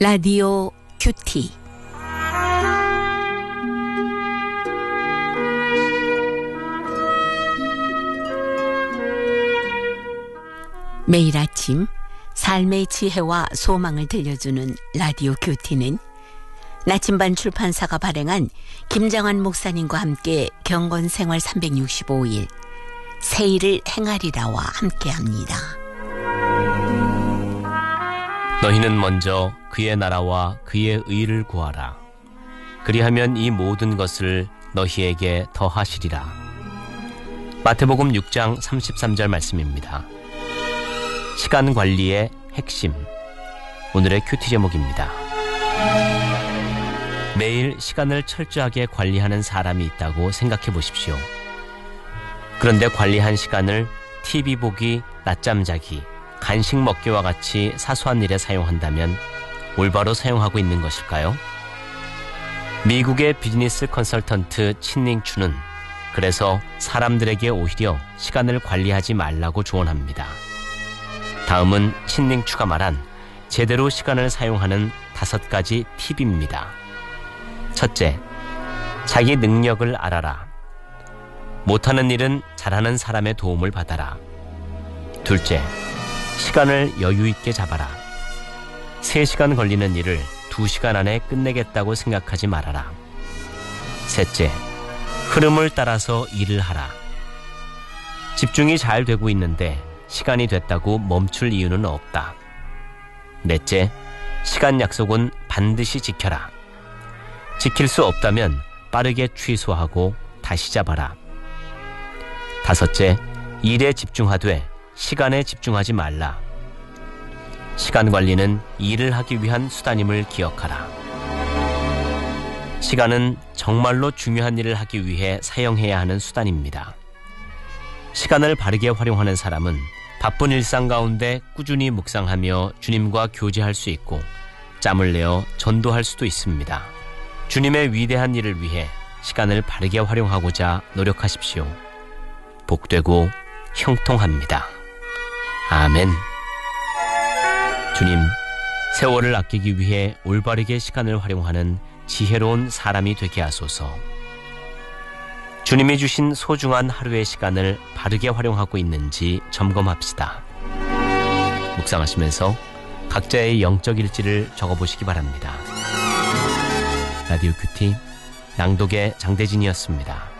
라디오 큐티. 매일 아침 삶의 지혜와 소망을 들려주는 라디오 큐티는 나침반 출판사가 발행한 김장환 목사님과 함께 경건생활 365일 새 일을 행하리라와 함께합니다. 너희는 먼저 그의 나라와 그의 의를 구하라. 그리하면 이 모든 것을 너희에게 더하시리라. 마태복음 6장 33절 말씀입니다. 시간 관리의 핵심. 오늘의 큐티 제목입니다. 매일 시간을 철저하게 관리하는 사람이 있다고 생각해 보십시오. 그런데 관리한 시간을 TV 보기, 낮잠 자기, 간식 먹기와 같이 사소한 일에 사용한다면 올바로 사용하고 있는 것일까요? 미국의 비즈니스 컨설턴트 친닝추는 그래서 사람들에게 오히려 시간을 관리하지 말라고 조언합니다. 다음은 친닝추가 말한 제대로 시간을 사용하는 5가지 팁입니다. 첫째, 자기 능력을 알아라. 못하는 일은 잘하는 사람의 도움을 받아라. 둘째, 시간을 여유 있게 잡아라. 3시간 걸리는 일을 2시간 안에 끝내겠다고 생각하지 말아라. 셋째, 흐름을 따라서 일을 하라. 집중이 잘 되고 있는데 시간이 됐다고 멈출 이유는 없다. 넷째, 시간 약속은 반드시 지켜라. 지킬 수 없다면 빠르게 취소하고 다시 잡아라. 다섯째, 일에 집중하되 시간에 집중하지 말라. 시간 관리는 일을 하기 위한 수단임을 기억하라. 시간은 정말로 중요한 일을 하기 위해 사용해야 하는 수단입니다. 시간을 바르게 활용하는 사람은 바쁜 일상 가운데 꾸준히 묵상하며 주님과 교제할 수 있고 짬을 내어 전도할 수도 있습니다. 주님의 위대한 일을 위해 시간을 바르게 활용하고자 노력하십시오. 복되고 형통합니다. 아멘. 주님, 세월을 아끼기 위해 올바르게 시간을 활용하는 지혜로운 사람이 되게 하소서. 주님이 주신 소중한 하루의 시간을 바르게 활용하고 있는지 점검합시다. 묵상하시면서 각자의 영적 일지를 적어보시기 바랍니다. 라디오 큐티 낭독의 장대진이었습니다.